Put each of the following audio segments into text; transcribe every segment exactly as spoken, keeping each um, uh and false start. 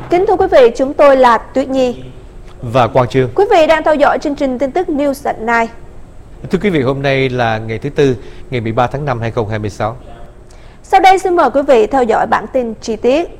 Kính thưa quý vị, chúng tôi là Tuyết Nhi và Quang Trương. Quý vị đang theo dõi chương trình tin tức News at Night. Thưa quý vị, hôm nay là ngày thứ Tư, ngày mười ba tháng năm hai nghìn không trăm hai mươi sáu. Sau đây xin mời quý vị theo dõi bản tin chi tiết.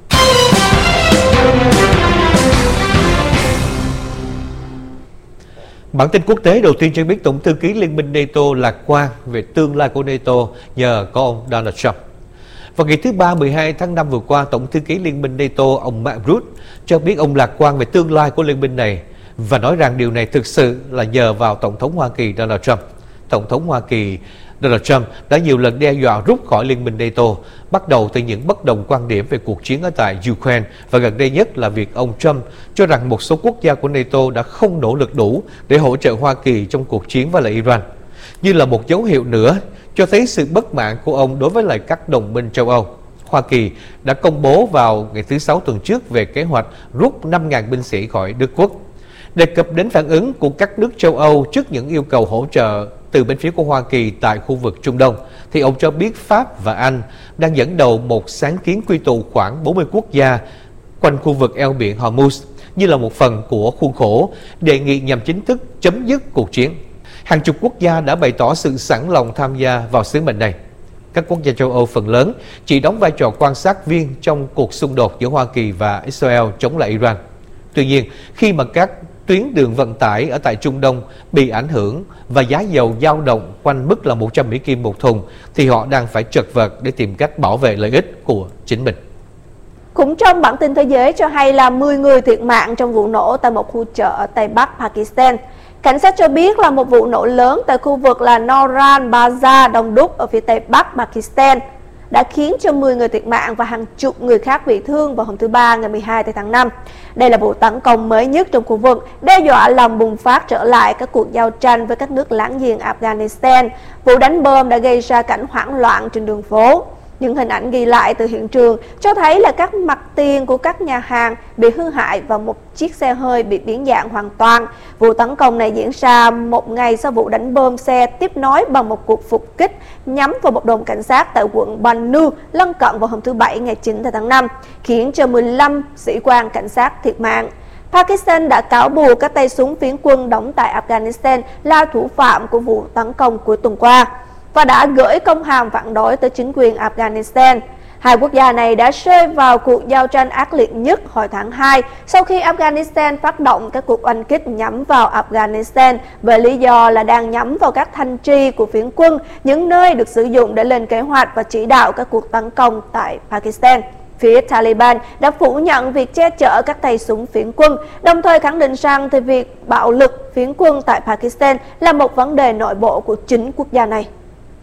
Bản tin quốc tế đầu tiên cho biết Tổng thư ký Liên minh NATO lạc quan về tương lai của NATO nhờ có ông Donald Trump. Vào ngày thứ Ba mười hai tháng năm vừa qua, Tổng thư ký Liên minh NATO ông Mark Rutte cho biết ông lạc quan về tương lai của liên minh này và nói rằng điều này thực sự là nhờ vào Tổng thống Hoa Kỳ Donald Trump. Tổng thống Hoa Kỳ Donald Trump đã nhiều lần đe dọa rút khỏi Liên minh NATO, bắt đầu từ những bất đồng quan điểm về cuộc chiến ở tại Ukraine và gần đây nhất là việc ông Trump cho rằng một số quốc gia của NATO đã không nỗ lực đủ để hỗ trợ Hoa Kỳ trong cuộc chiến với lại Iran, như là một dấu hiệu nữa cho thấy sự bất mãn của ông đối với lại các đồng minh châu Âu. Hoa Kỳ đã công bố vào ngày thứ Sáu tuần trước về kế hoạch rút năm nghìn binh sĩ khỏi Đức Quốc. Đề cập đến phản ứng của các nước châu Âu trước những yêu cầu hỗ trợ từ bên phía của Hoa Kỳ tại khu vực Trung Đông, thì ông cho biết Pháp và Anh đang dẫn đầu một sáng kiến quy tụ khoảng bốn mươi quốc gia quanh khu vực eo biển Hormuz như là một phần của khuôn khổ đề nghị nhằm chính thức chấm dứt cuộc chiến. Hàng chục quốc gia đã bày tỏ sự sẵn lòng tham gia vào sứ mệnh này. Các quốc gia châu Âu phần lớn chỉ đóng vai trò quan sát viên trong cuộc xung đột giữa Hoa Kỳ và Israel chống lại Iran. Tuy nhiên, khi mà các tuyến đường vận tải ở tại Trung Đông bị ảnh hưởng và giá dầu dao động quanh mức là một trăm Mỹ Kim một thùng, thì họ đang phải chật vật để tìm cách bảo vệ lợi ích của chính mình. Cũng trong bản tin thế giới cho hay là mười người thiệt mạng trong vụ nổ tại một khu chợ ở Tây Bắc Pakistan. Cảnh sát cho biết là một vụ nổ lớn tại khu vực là Noran Bazar đông đúc ở phía Tây Bắc Pakistan đã khiến cho mười người thiệt mạng và hàng chục người khác bị thương vào hôm thứ Ba ngày mười hai tháng năm. Đây là vụ tấn công mới nhất trong khu vực, đe dọa làm bùng phát trở lại các cuộc giao tranh với các nước láng giềng Afghanistan. Vụ đánh bom đã gây ra cảnh hoảng loạn trên đường phố. Những hình ảnh ghi lại từ hiện trường cho thấy là các mặt tiền của các nhà hàng bị hư hại và một chiếc xe hơi bị biến dạng hoàn toàn. Vụ tấn công này diễn ra một ngày sau vụ đánh bom xe tiếp nối bằng một cuộc phục kích nhắm vào một đồn cảnh sát tại quận Bannu lân cận vào hôm thứ Bảy ngày chín tháng năm, khiến cho mười lăm sĩ quan cảnh sát thiệt mạng. Pakistan đã cáo buộc các tay súng phiến quân đóng tại Afghanistan là thủ phạm của vụ tấn công cuối tuần qua và đã gửi công hàm phản đối tới chính quyền Afghanistan. Hai quốc gia này đã rơi vào cuộc giao tranh ác liệt nhất hồi tháng hai sau khi Afghanistan phát động các cuộc oanh kích nhắm vào Afghanistan với lý do là đang nhắm vào các thành trì của phiến quân, những nơi được sử dụng để lên kế hoạch và chỉ đạo các cuộc tấn công tại Pakistan. Phía Taliban đã phủ nhận việc che chở các tay súng phiến quân, đồng thời khẳng định rằng thì việc bạo lực phiến quân tại Pakistan là một vấn đề nội bộ của chính quốc gia này.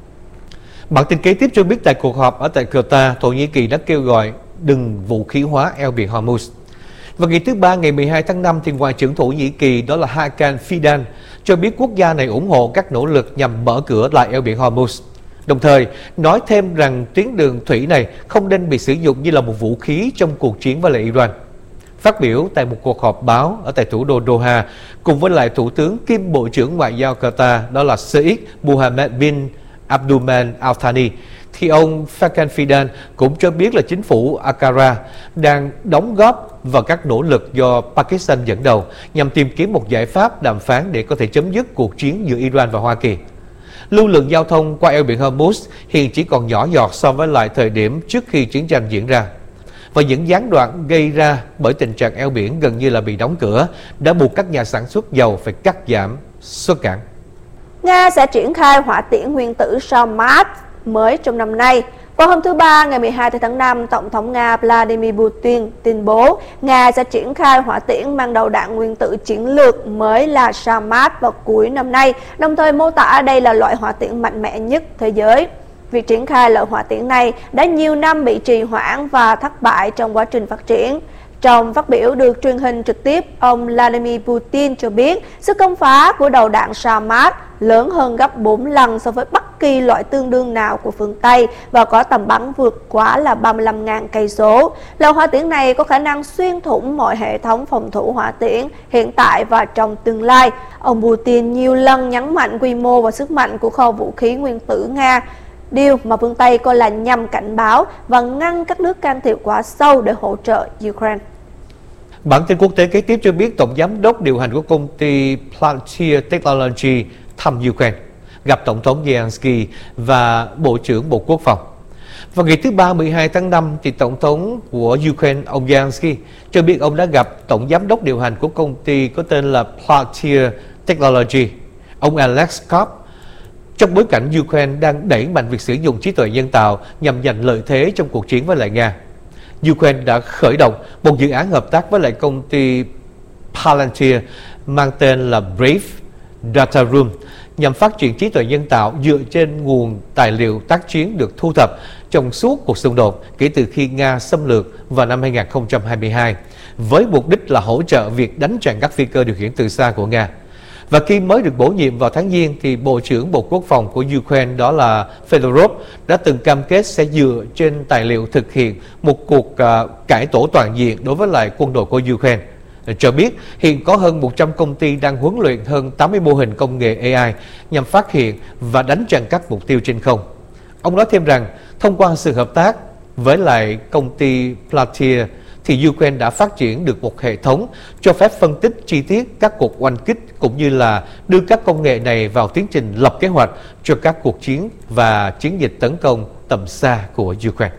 Bản tin kế tiếp cho biết tại cuộc họp ở tại Qatar, Thổ Nhĩ Kỳ đã kêu gọi đừng vũ khí hóa eo biển Hormuz. Vào ngày thứ Ba ngày mười hai tháng năm, thì Ngoại trưởng Thổ Nhĩ Kỳ đó là Hakan Fidan cho biết quốc gia này ủng hộ các nỗ lực nhằm mở cửa lại eo biển Hormuz. Đồng thời nói thêm rằng tuyến đường thủy này không nên bị sử dụng như là một vũ khí trong cuộc chiến với lại Iran. Phát biểu tại một cuộc họp báo ở tại thủ đô Doha cùng với lại Thủ tướng kiêm Bộ trưởng Ngoại giao Qatar đó là Sheikh Mohammed bin Abdulrahman Al Thani, thì ông Hakan Fidan cũng cho biết là chính phủ Ankara đang đóng góp vào các nỗ lực do Pakistan dẫn đầu nhằm tìm kiếm một giải pháp đàm phán để có thể chấm dứt cuộc chiến giữa Iran và Hoa Kỳ. Lưu lượng giao thông qua eo biển Hormuz hiện chỉ còn nhỏ giọt so với lại thời điểm trước khi chiến tranh diễn ra. Và những gián đoạn gây ra bởi tình trạng eo biển gần như là bị đóng cửa đã buộc các nhà sản xuất dầu phải cắt giảm xuất cảng. Nga sẽ triển khai hỏa tiễn nguyên tử Sarmat mới trong năm nay. Vào hôm thứ Ba ngày mười hai tháng năm, Tổng thống Nga Vladimir Putin tuyên bố Nga sẽ triển khai hỏa tiễn mang đầu đạn nguyên tử chiến lược mới là Sarmat vào cuối năm nay, đồng thời mô tả đây là loại hỏa tiễn mạnh mẽ nhất thế giới. Việc triển khai loại hỏa tiễn này đã nhiều năm bị trì hoãn và thất bại trong quá trình phát triển. Trong phát biểu được truyền hình trực tiếp, ông Vladimir Putin cho biết sức công phá của đầu đạn Sarmat lớn hơn gấp bốn lần so với bất kỳ loại tương đương nào của phương Tây và có tầm bắn vượt quá là ba mươi lăm nghìn cây số. Loại hỏa tiễn này có khả năng xuyên thủng mọi hệ thống phòng thủ hỏa tiễn hiện tại và trong tương lai. Ông Putin nhiều lần nhấn mạnh quy mô và sức mạnh của kho vũ khí nguyên tử Nga, điều mà phương Tây coi là nhằm cảnh báo và ngăn các nước can thiệp quá sâu để hỗ trợ Ukraine. Bản tin quốc tế kế tiếp cho biết Tổng Giám đốc điều hành của công ty Palantir Technology thăm Ukraine, gặp Tổng thống Zelensky và Bộ trưởng Bộ Quốc phòng. Vào ngày thứ ba mười hai tháng năm, thì Tổng thống của Ukraine, ông Zelensky, cho biết ông đã gặp Tổng Giám đốc điều hành của công ty có tên là Palantir Technology, ông Alex Karp, trong bối cảnh Ukraine đang đẩy mạnh việc sử dụng trí tuệ nhân tạo nhằm giành lợi thế trong cuộc chiến với lại Nga. Ukraine đã khởi động một dự án hợp tác với lại công ty Palantir mang tên là Brave Data Room nhằm phát triển trí tuệ nhân tạo dựa trên nguồn tài liệu tác chiến được thu thập trong suốt cuộc xung đột kể từ khi Nga xâm lược vào năm hai nghìn không trăm hai mươi hai, với mục đích là hỗ trợ việc đánh chặn các phi cơ điều khiển từ xa của Nga. Và khi mới được bổ nhiệm vào tháng Giêng, thì Bộ trưởng Bộ Quốc phòng của Ukraine, đó là Fedorov, đã từng cam kết sẽ dựa trên tài liệu thực hiện một cuộc uh, cải tổ toàn diện đối với lại quân đội của Ukraine. Cho biết hiện có hơn một trăm công ty đang huấn luyện hơn tám mươi mô hình công nghệ A I nhằm phát hiện và đánh chặn các mục tiêu trên không. Ông nói thêm rằng, thông qua sự hợp tác với lại công ty Palantir, thì Ukraine đã phát triển được một hệ thống cho phép phân tích chi tiết các cuộc oanh kích cũng như là đưa các công nghệ này vào tiến trình lập kế hoạch cho các cuộc chiến và chiến dịch tấn công tầm xa của Ukraine.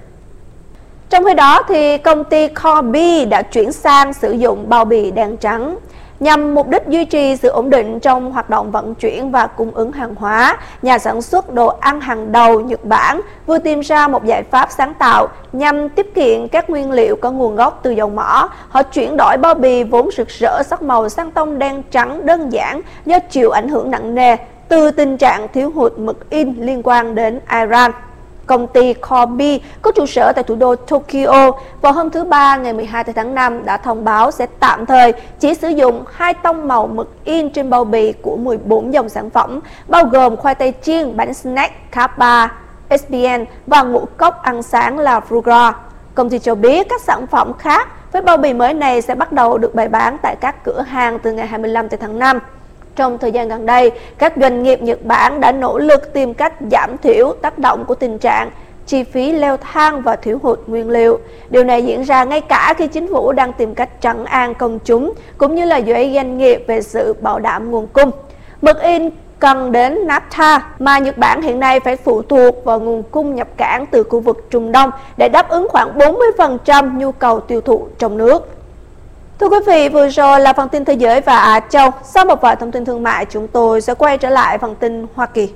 Trong khi đó, thì công ty Corby đã chuyển sang sử dụng bao bì đen trắng nhằm mục đích duy trì sự ổn định trong hoạt động vận chuyển và cung ứng hàng hóa. Nhà sản xuất đồ ăn hàng đầu Nhật Bản vừa tìm ra một giải pháp sáng tạo nhằm tiết kiệm các nguyên liệu có nguồn gốc từ dầu mỏ. Họ chuyển đổi bao bì vốn rực rỡ sắc màu sang tông đen trắng đơn giản do chịu ảnh hưởng nặng nề từ tình trạng thiếu hụt mực in liên quan đến Iran. Công ty Corby có trụ sở tại thủ đô Tokyo vào hôm thứ Ba ngày mười hai tháng năm đã thông báo sẽ tạm thời chỉ sử dụng hai tông màu mực in trên bao bì của mười bốn dòng sản phẩm, bao gồm khoai tây chiên, bánh snack, Kappa, ét pê en và ngũ cốc ăn sáng là Frugal. Công ty cho biết các sản phẩm khác với bao bì mới này sẽ bắt đầu được bày bán tại các cửa hàng từ ngày hai mươi lăm tháng năm. Trong thời gian gần đây, các doanh nghiệp Nhật Bản đã nỗ lực tìm cách giảm thiểu tác động của tình trạng chi phí leo thang và thiếu hụt nguyên liệu. Điều này diễn ra ngay cả khi chính phủ đang tìm cách trấn an công chúng cũng như là giới doanh nghiệp về sự bảo đảm nguồn cung. Mực in cần đến naphtha mà Nhật Bản hiện nay phải phụ thuộc vào nguồn cung nhập cảng từ khu vực Trung Đông để đáp ứng khoảng bốn mươi phần trăm nhu cầu tiêu thụ trong nước. Thưa quý vị, vừa rồi là phần tin thế giới và Á Châu. Sau một vài thông tin thương mại, chúng tôi sẽ quay trở lại phần tin Hoa Kỳ.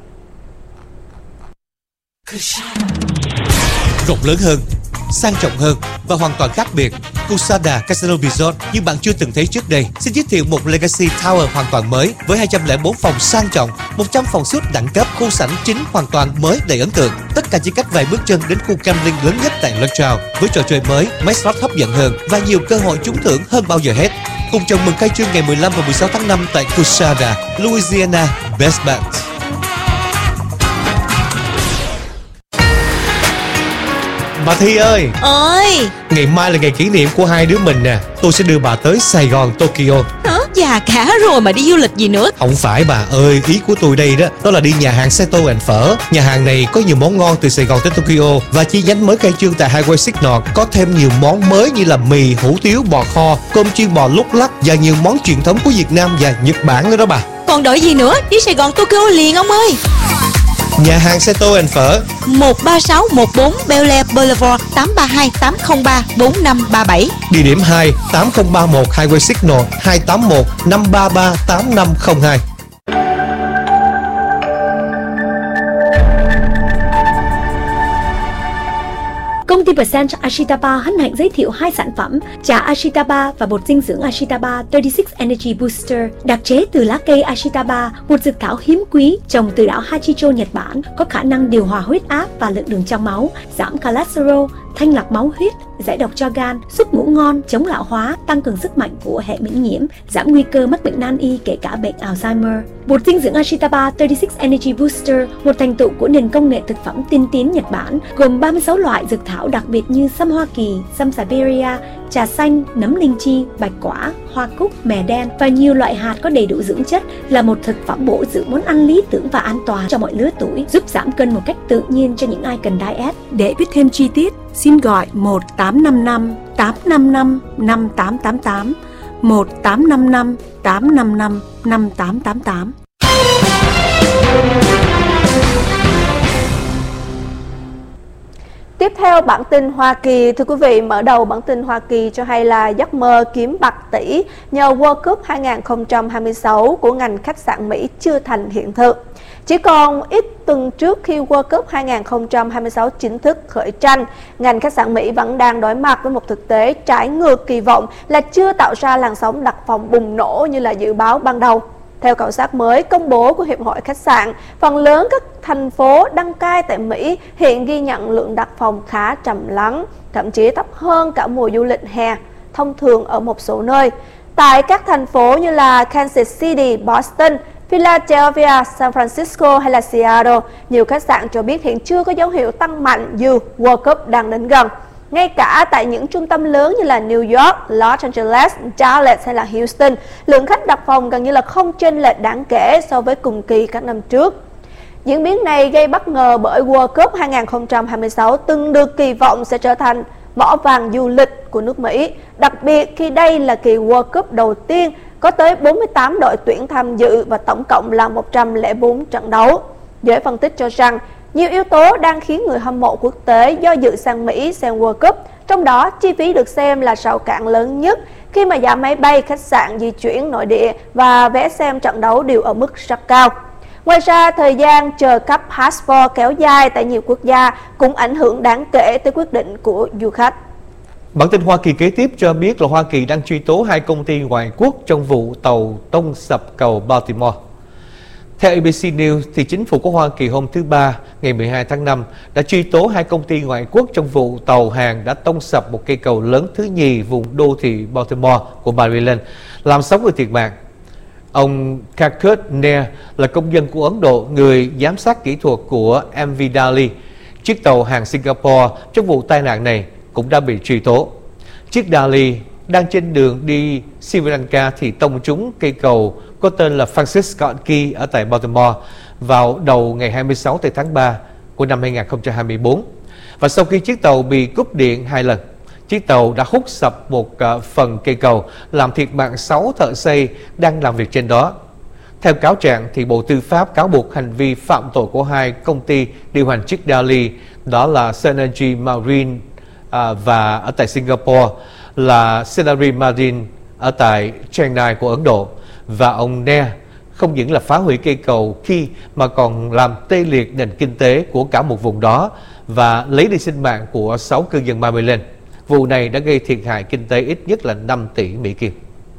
Rộng lớn hơn, sang trọng hơn và hoàn toàn khác biệt, Kusada Casino Resort như bạn chưa từng thấy trước đây xin giới thiệu một Legacy Tower hoàn toàn mới với hai trăm lẻ bốn phòng sang trọng, một trăm phòng suite đẳng cấp, khu sảnh chính hoàn toàn mới đầy ấn tượng. Tất cả chỉ cách vài bước chân đến khu gambling lớn nhất tại Lake với trò chơi mới, máy slot hấp dẫn hơn và nhiều cơ hội trúng thưởng hơn bao giờ hết. Cùng chào mừng khai trương ngày mười lăm và mười sáu tháng năm tại Kusada, Louisiana, Best Bet. Bà Thi ơi! Ơi! Ngày mai là ngày kỷ niệm của hai đứa mình nè. Tôi sẽ đưa bà tới Sài Gòn, Tokyo. Hả? Già cả rồi mà đi du lịch gì nữa? Không phải bà ơi, ý của tôi đây đó Đó là đi nhà hàng Seto and Phở. Nhà hàng này có nhiều món ngon từ Sài Gòn tới Tokyo và chi nhánh mới khai trương tại Highway Signal. Có thêm nhiều món mới như là mì, hủ tiếu, bò kho, cơm chiên bò lúc lắc và nhiều món truyền thống của Việt Nam và Nhật Bản nữa đó bà. Còn đợi gì nữa? Đi Sài Gòn, Tokyo liền ông ơi! Nhà hàng Seto and Phở, một ba sáu một bốn Bel Air Boulevard, tám ba hai tám không ba bốn năm ba bảy. Địa điểm hai, tám không ba một Highway Signal, hai tám một năm ba ba tám năm không hai. Công ty Percent Ashitaba hân hạnh giới thiệu hai sản phẩm trà Ashitaba và bột dinh dưỡng Ashitaba ba mươi sáu Energy Booster, đặc chế từ lá cây Ashitaba, một dược thảo hiếm quý trồng từ đảo Hachicho, Nhật Bản, có khả năng điều hòa huyết áp và lượng đường trong máu, giảm cholesterol, thanh lọc máu huyết, giải độc cho gan, giúp ngủ ngon, chống lão hóa, tăng cường sức mạnh của hệ miễn nhiễm, giảm nguy cơ mắc bệnh nan y kể cả bệnh Alzheimer. Bột dinh dưỡng Ashitaba ba mươi sáu Energy Booster, một thành tựu của nền công nghệ thực phẩm tiên tiến Nhật Bản, gồm ba mươi sáu loại dược thảo đặc biệt như sâm Hoa Kỳ, sâm Siberia, trà xanh, nấm linh chi, bạch quả, hoa cúc, mè đen và nhiều loại hạt có đầy đủ dưỡng chất là một thực phẩm bổ dưỡng món ăn lý tưởng và an toàn cho mọi lứa tuổi, giúp giảm cân một cách tự nhiên cho những ai cần diet. Để biết thêm chi tiết, xin gọi một tám năm năm tám năm năm năm tám tám tám, một tám năm năm tám năm năm năm tám tám tám. Tiếp theo bản tin Hoa Kỳ, thưa quý vị, mở đầu bản tin Hoa Kỳ cho hay là giấc mơ kiếm bạc tỷ nhờ World Cup hai không hai sáu của ngành khách sạn Mỹ chưa thành hiện thực. Chỉ còn ít tuần trước khi World Cup hai không hai sáu chính thức khởi tranh, ngành khách sạn Mỹ vẫn đang đối mặt với một thực tế trái ngược kỳ vọng là chưa tạo ra làn sóng đặt phòng bùng nổ như là dự báo ban đầu. Theo khảo sát mới công bố của Hiệp hội Khách sạn, phần lớn các thành phố đăng cai tại Mỹ hiện ghi nhận lượng đặt phòng khá trầm lắng, thậm chí thấp hơn cả mùa du lịch hè thông thường ở một số nơi. Tại các thành phố như là Kansas City, Boston, Philadelphia, San Francisco hay là Seattle, nhiều khách sạn cho biết hiện chưa có dấu hiệu tăng mạnh dù World Cup đang đến gần. Ngay cả tại những trung tâm lớn như là New York, Los Angeles, Dallas hay là Houston, lượng khách đặt phòng gần như là không chênh lệch đáng kể so với cùng kỳ các năm trước. Diễn biến này gây bất ngờ bởi World Cup hai không hai sáu từng được kỳ vọng sẽ trở thành mỏ vàng du lịch của nước Mỹ, đặc biệt khi đây là kỳ World Cup đầu tiên có tới bốn mươi tám đội tuyển tham dự và tổng cộng là một trăm lẻ bốn trận đấu. Giới phân tích cho rằng nhiều yếu tố đang khiến người hâm mộ quốc tế do dự sang Mỹ xem World Cup, trong đó chi phí được xem là rào cản lớn nhất khi mà giá máy bay, khách sạn, di chuyển nội địa và vé xem trận đấu đều ở mức rất cao. Ngoài ra, thời gian chờ cấp passport kéo dài tại nhiều quốc gia cũng ảnh hưởng đáng kể tới quyết định của du khách. Bản tin Hoa Kỳ kế tiếp cho biết là Hoa Kỳ đang truy tố hai công ty ngoại quốc trong vụ tàu tông sập cầu Baltimore. Theo a bê xê News, thì chính phủ của Hoa Kỳ hôm thứ Ba, ngày mười hai tháng năm, đã truy tố hai công ty ngoại quốc trong vụ tàu hàng đã tông sập một cây cầu lớn thứ nhì vùng đô thị Baltimore của Maryland, làm sáu người thiệt mạng. Ông Karthik Nair là công dân của Ấn Độ, người giám sát kỹ thuật của em vê Dali, chiếc tàu hàng Singapore trong vụ tai nạn này, cũng đã bị truy tố. Chiếc Dali đang trên đường đi Sri Lanka thì tông trúng cây cầu có tên là Francis Scott Key ở tại Baltimore vào đầu ngày hai mươi sáu tháng ba của năm hai không hai tư. Và sau khi chiếc tàu bị cúp điện hai lần, chiếc tàu đã hút sập một uh, phần cây cầu, làm thiệt mạng sáu thợ xây đang làm việc trên đó. Theo cáo trạng, thì Bộ Tư pháp cáo buộc hành vi phạm tội của hai công ty điều hành chiếc Dali, đó là Synergy Marine uh, và ở tại Singapore là Synergy Marine ở tại Chennai của Ấn Độ. Và ông Nair không những là phá hủy cây cầu khi mà còn làm tê liệt nền kinh tế của cả một vùng đó và lấy đi sinh mạng của sáu cư dân Maryland. Vụ này đã gây thiệt hại kinh tế ít nhất là năm tỷ Mỹ Kim.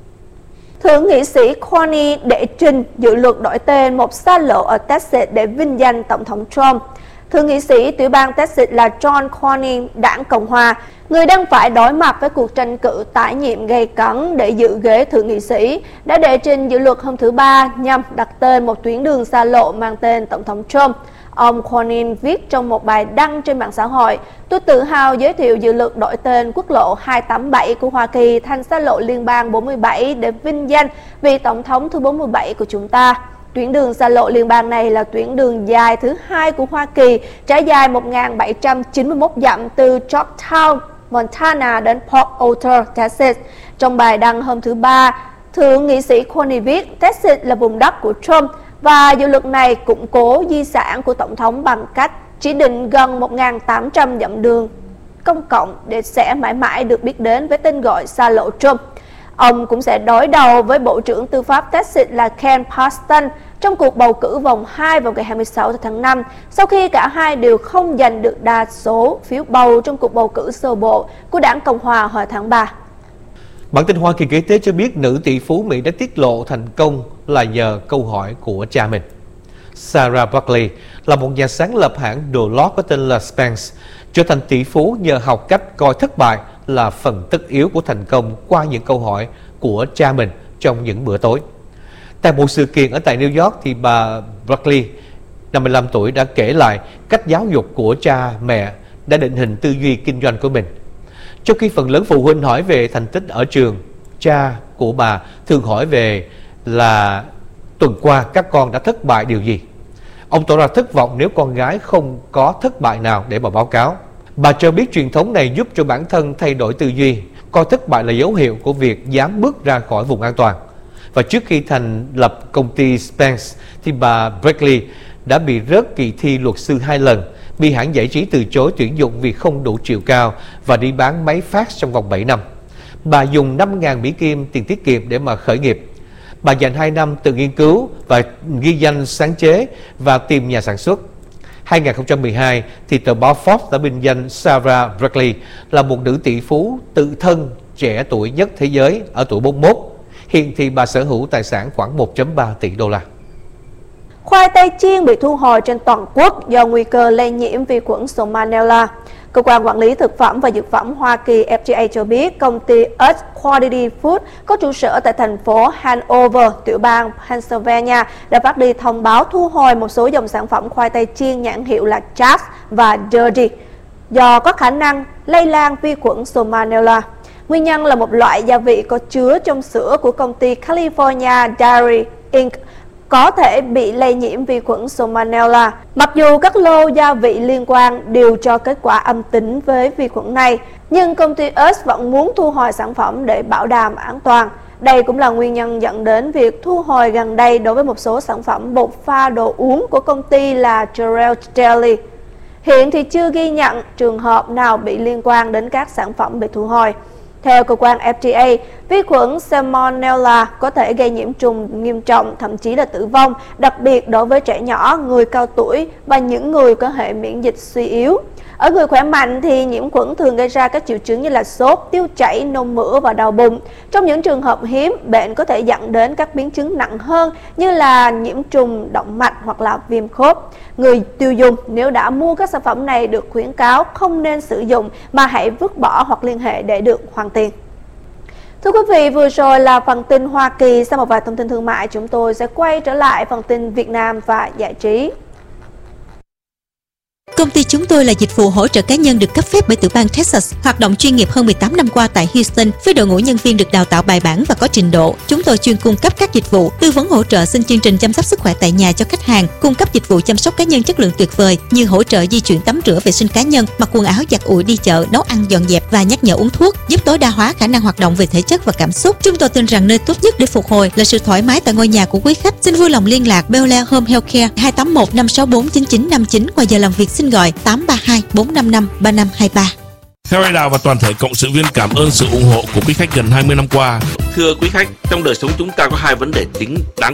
Thượng nghị sĩ Cornyn đệ trình dự luật đổi tên một xa lộ ở Texas để vinh danh Tổng thống Trump. Thượng nghị sĩ tiểu bang Texas là John Cornyn, đảng Cộng hòa, người đang phải đối mặt với cuộc tranh cử tái nhiệm gay cấn để giữ ghế thượng nghị sĩ, đã đệ trình dự luật hôm thứ Ba nhằm đặt tên một tuyến đường xa lộ mang tên Tổng thống Trump. Ông Cornyn viết trong một bài đăng trên mạng xã hội: "Tôi tự hào giới thiệu dự luật đổi tên quốc lộ hai tám bảy của Hoa Kỳ thành xa lộ liên bang bốn mươi bảy để vinh danh vị Tổng thống thứ bốn mươi bảy của chúng ta." Tuyến đường xa lộ liên bang này là tuyến đường dài thứ hai của Hoa Kỳ, trải dài một nghìn bảy trăm chín mươi mốt dặm từ Georgetown, Montana đến Port Arthur, Texas. Trong bài đăng hôm thứ Ba, Thượng nghị sĩ Cornyn viết Texas là vùng đất của Trump và dự luật này củng cố di sản của Tổng thống bằng cách chỉ định gần một nghìn tám trăm dặm đường công cộng để sẽ mãi mãi được biết đến với tên gọi xa lộ Trump. Ông cũng sẽ đối đầu với Bộ trưởng Tư pháp Texas là Ken Paxton trong cuộc bầu cử vòng hai vào ngày hai mươi sáu tháng năm, sau khi cả hai đều không giành được đa số phiếu bầu trong cuộc bầu cử sơ bộ của đảng Cộng hòa hồi tháng ba. Bản tin Hoa Kỳ kế tiếp cho biết nữ tỷ phú Mỹ đã tiết lộ thành công là nhờ câu hỏi của cha mình. Sarah Buckley là một nhà sáng lập hãng đồ lót có tên là Spanx, trở thành tỷ phú nhờ học cách coi thất bại là phần tất yếu của thành công qua những câu hỏi của cha mình trong những bữa tối. Tại một sự kiện ở tại New York thì bà Buckley, năm mươi lăm tuổi, đã kể lại cách giáo dục của cha mẹ đã định hình tư duy kinh doanh của mình. Trong khi phần lớn phụ huynh hỏi về thành tích ở trường, cha của bà thường hỏi về là tuần qua các con đã thất bại điều gì. Ông tỏ ra thất vọng nếu con gái không có thất bại nào để mà báo cáo. Bà cho biết truyền thống này giúp cho bản thân thay đổi tư duy, coi thất bại là dấu hiệu của việc dám bước ra khỏi vùng an toàn. Và trước khi thành lập công ty Spence thì bà Blakely đã bị rớt kỳ thi luật sư hai lần, bị hãng giải trí từ chối tuyển dụng vì không đủ chiều cao và đi bán máy fax trong vòng bảy năm. Bà dùng năm nghìn Mỹ Kim tiền tiết kiệm để mà khởi nghiệp. Bà dành hai năm tự nghiên cứu và ghi danh sáng chế và tìm nhà sản xuất. hai không một hai thì tờ báo Forbes đã vinh danh Sarah Blakely là một nữ tỷ phú tự thân trẻ tuổi nhất thế giới ở tuổi bốn mươi mốt. Hiện thì bà sở hữu tài sản khoảng một phẩy ba tỷ đô la. Khoai tây chiên bị thu hồi trên toàn quốc do nguy cơ lây nhiễm vi khuẩn Salmonella. Cơ quan quản lý thực phẩm và dược phẩm Hoa Kỳ F D A cho biết công ty Earth Quality Food có trụ sở tại thành phố Hanover, tiểu bang Pennsylvania đã phát đi thông báo thu hồi một số dòng sản phẩm khoai tây chiên nhãn hiệu là Chaps và Dirty do có khả năng lây lan vi khuẩn Salmonella. Nguyên nhân là một loại gia vị có chứa trong sữa của công ty California Dairy Incorporated có thể bị lây nhiễm vi khuẩn Salmonella. Mặc dù các lô gia vị liên quan đều cho kết quả âm tính với vi khuẩn này, nhưng công ty Earth vẫn muốn thu hồi sản phẩm để bảo đảm an toàn. Đây cũng là nguyên nhân dẫn đến việc thu hồi gần đây đối với một số sản phẩm bột pha đồ uống của công ty là Gerald Deli. Hiện thì chưa ghi nhận trường hợp nào bị liên quan đến các sản phẩm bị thu hồi. Theo cơ quan F D A, vi khuẩn Salmonella có thể gây nhiễm trùng nghiêm trọng, thậm chí là tử vong, đặc biệt đối với trẻ nhỏ, người cao tuổi và những người có hệ miễn dịch suy yếu. Ở người khỏe mạnh thì nhiễm khuẩn thường gây ra các triệu chứng như là sốt, tiêu chảy, nôn mửa và đau bụng. Trong những trường hợp hiếm, bệnh có thể dẫn đến các biến chứng nặng hơn như là nhiễm trùng động mạch hoặc là viêm khớp. Người tiêu dùng nếu đã mua các sản phẩm này được khuyến cáo không nên sử dụng mà hãy vứt bỏ hoặc liên hệ để được hoàn tiền. Thưa quý vị, vừa rồi là phần tin Hoa Kỳ. Sau một vài thông tin thương mại, chúng tôi sẽ quay trở lại phần tin Việt Nam và giải trí. Công ty chúng tôi là dịch vụ hỗ trợ cá nhân được cấp phép bởi tiểu bang Texas, hoạt động chuyên nghiệp hơn mười tám năm qua tại Houston với đội ngũ nhân viên được đào tạo bài bản và có trình độ. Chúng tôi chuyên cung cấp các dịch vụ tư vấn hỗ trợ xin chương trình chăm sóc sức khỏe tại nhà cho khách hàng, cung cấp dịch vụ chăm sóc cá nhân chất lượng tuyệt vời như hỗ trợ di chuyển tắm rửa vệ sinh cá nhân, mặc quần áo giặt ủi đi chợ, nấu ăn dọn dẹp và nhắc nhở uống thuốc, giúp tối đa hóa khả năng hoạt động về thể chất và cảm xúc. Chúng tôi tin rằng nơi tốt nhất để phục hồi là sự thoải mái tại ngôi nhà của quý khách. Xin vui lòng liên lạc Bel Air Home Healthcare hai tám một năm sáu bốn chín chín năm chín. Ngoài giờ làm việc xin gọi tám ba hai bốn năm năm ba năm hai ba. Theo Đào và toàn thể cộng sự viên cảm ơn sự ủng hộ của quý khách gần hai mươi năm qua. Thưa quý khách, trong đời sống chúng ta có hai vấn đề chính đáng